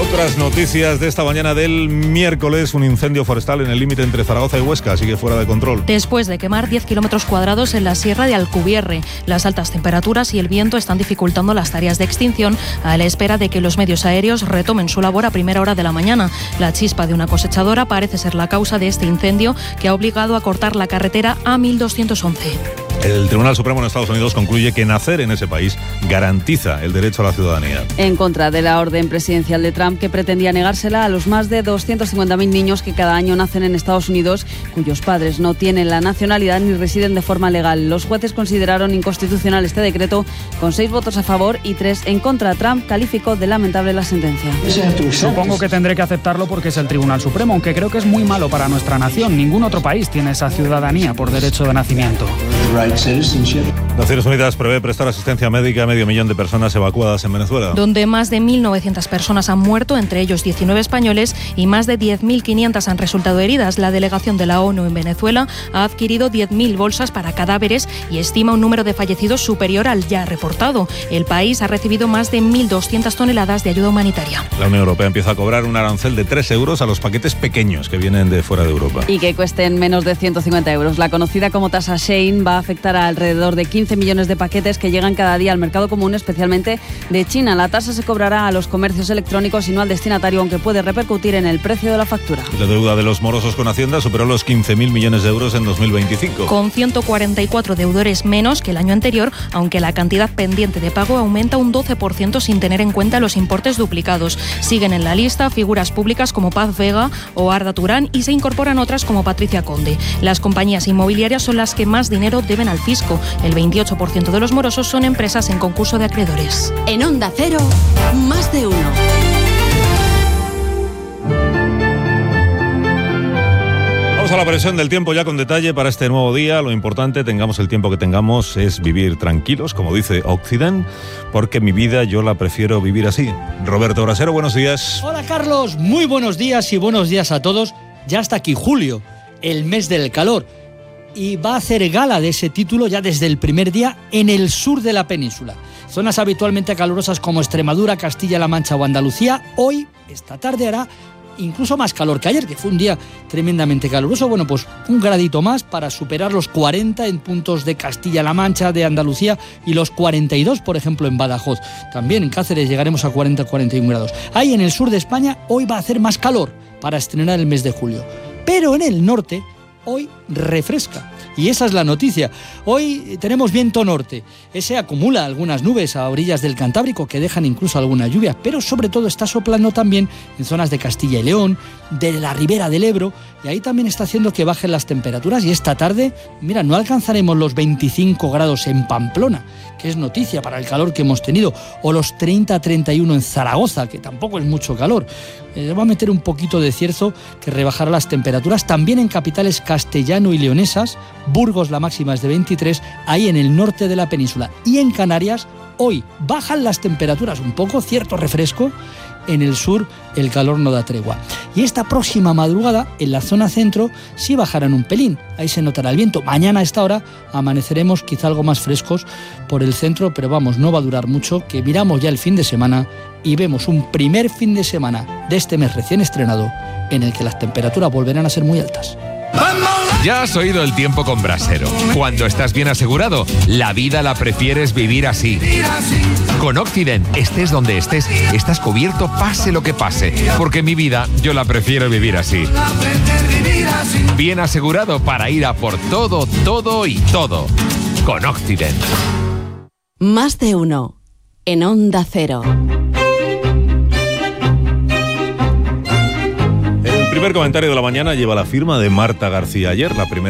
Otras noticias de esta mañana del miércoles: un incendio forestal en el límite entre Zaragoza y Huesca, sigue fuera de control. Después de quemar 10 kilómetros cuadrados en la sierra de Alcubierre, las altas temperaturas y el viento están dificultando las tareas de extinción a la espera de que los medios aéreos retomen su labor a primera hora de la mañana. La chispa de una cosechadora parece ser la causa de este incendio, que ha obligado a cortar la carretera A1211. El Tribunal Supremo en Estados Unidos concluye que nacer en ese país garantiza el derecho a la ciudadanía. En contra de la orden presidencial de Trump, que pretendía negársela a los más de 250.000 niños que cada año nacen en Estados Unidos, cuyos padres no tienen la nacionalidad ni residen de forma legal. Los jueces consideraron inconstitucional este decreto con 6 votos a favor y 3 en contra. Trump calificó de lamentable la sentencia. Supongo que tendré que aceptarlo porque es el Tribunal Supremo, aunque creo que es muy malo para nuestra nación. Ningún otro país tiene esa ciudadanía por derecho de nacimiento. Naciones Unidas prevé prestar asistencia médica a 500.000 de personas evacuadas en Venezuela, donde más de 1.900 personas han muerto, entre ellos 19 españoles, y más de 10.500 han resultado heridas. La delegación de la ONU en Venezuela ha adquirido 10.000 bolsas para cadáveres y estima un número de fallecidos superior al ya reportado. El país ha recibido más de 1.200 toneladas de ayuda humanitaria. La Unión Europea empieza a cobrar un arancel de 3 euros a los paquetes pequeños que vienen de fuera de Europa. Y que cuesten menos de 150 euros. La conocida como tasa Shein va a afectar a alrededor de 15 millones de paquetes que llegan cada día al mercado común, especialmente de China. La tasa se cobrará a los comercios electrónicos y no al destinatario, aunque puede repercutir en el precio de la factura. La deuda de los morosos con Hacienda superó los 15.000 millones de euros en 2025. Con 144 deudores menos que el año anterior, aunque la cantidad pendiente de pago aumenta un 12% sin tener en cuenta los importes duplicados. Siguen en la lista figuras públicas como Paz Vega o Arda Turán y se incorporan otras como Patricia Conde. Las compañías inmobiliarias son las que más dinero deben al fisco. El 28% de los morosos son empresas en concurso de acreedores. En Onda Cero, más de uno. Vamos a la previsión del tiempo ya con detalle para este nuevo día. Lo importante, tengamos el tiempo que tengamos, es vivir tranquilos, como dice Occident, porque mi vida yo la prefiero vivir así. Roberto Brasero, buenos días. Hola Carlos, muy buenos días y buenos días a todos. Ya está aquí julio, el mes del calor, y va a hacer gala de ese título ya desde el primer día en el sur de la península. Zonas habitualmente calurosas como Extremadura, Castilla-La Mancha o Andalucía, hoy, esta tarde, hará incluso más calor que ayer, que fue un día tremendamente caluroso. Bueno, pues un gradito más para superar los 40 en puntos de Castilla-La Mancha, de Andalucía, y los 42, por ejemplo, en Badajoz. También en Cáceres llegaremos a 40-41 grados. Ahí en el sur de España hoy va a hacer más calor para estrenar el mes de julio. Pero en el norte hoy refresca. Y esa es la noticia. Hoy tenemos viento norte. Ese acumula algunas nubes a orillas del Cantábrico que dejan incluso alguna lluvia, pero sobre todo está soplando también en zonas de Castilla y León, de la ribera del Ebro, y ahí también está haciendo que bajen las temperaturas. Y esta tarde, mira, no alcanzaremos los 25 grados en Pamplona, que es noticia para el calor que hemos tenido, o los 30-31 en Zaragoza, que tampoco es mucho calor. Va a meter un poquito de cierzo que rebajará las temperaturas. También en capitales castellano y leonesas, Burgos la máxima es de 23, ahí en el norte de la península. Y en Canarias, hoy bajan las temperaturas un poco, cierto refresco. En el sur el calor no da tregua. Y esta próxima madrugada, en la zona centro, sí bajarán un pelín. Ahí se notará el viento. Mañana a esta hora amaneceremos quizá algo más frescos por el centro, pero vamos, no va a durar mucho, que miramos ya el fin de semana y vemos un primer fin de semana de este mes recién estrenado en el que las temperaturas volverán a ser muy altas. Ya has oído el tiempo con Brasero. Cuando estás bien asegurado, la vida la prefieres vivir así. Con Occident, estés donde estés, estás cubierto pase lo que pase. Porque mi vida, yo la prefiero vivir así. Bien asegurado para ir a por todo, todo y todo. Con Occident. Más de uno. En Onda Cero. El primer comentario de la mañana lleva la firma de Marta García. Ayer, la primera